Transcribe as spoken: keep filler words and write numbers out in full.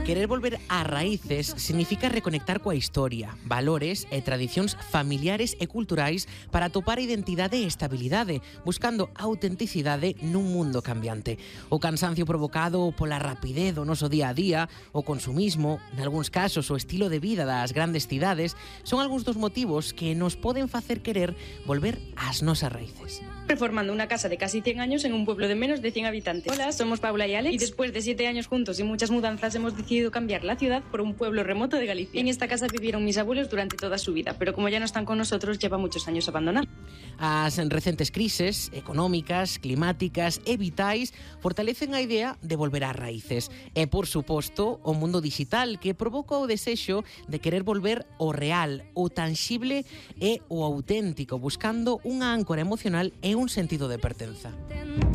Querer volver ás raíces significa reconectar coa historia, valores e tradicións familiares e culturais para atopar a identidade e estabilidade, buscando a autenticidade nun mundo cambiante. O cansancio provocado pola rapidez do noso día a día, o consumismo, nalgúns casos o estilo de vida das grandes cidades, son algúns dos motivos que nos poden facer querer volver ás nosas raíces. Reformando una casa de casi cien años en un pueblo de menos de cien habitantes. Hola, somos Paula y Alex y después de siete años juntos y muchas mudanzas hemos decidido cambiar la ciudad por un pueblo remoto de Galicia. En esta casa vivieron mis abuelos durante toda su vida, pero como ya no están con nosotros, lleva muchos años abandonada. As recentes crises económicas, climáticas e vitais fortalecen a idea de volver ás raíces. E, por suposto, o mundo digital que provoca o desexo de querer volver ao real, o tangible e o auténtico, buscando unha áncora emocional e un sentido de pertenza.